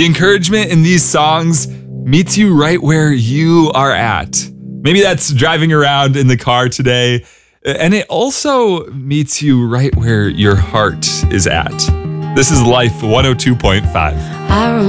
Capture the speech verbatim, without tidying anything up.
The encouragement in these songs meets you right where you are at. Maybe that's driving around in the car today, and it also meets you right where your heart is at. This is Life one oh two point five. I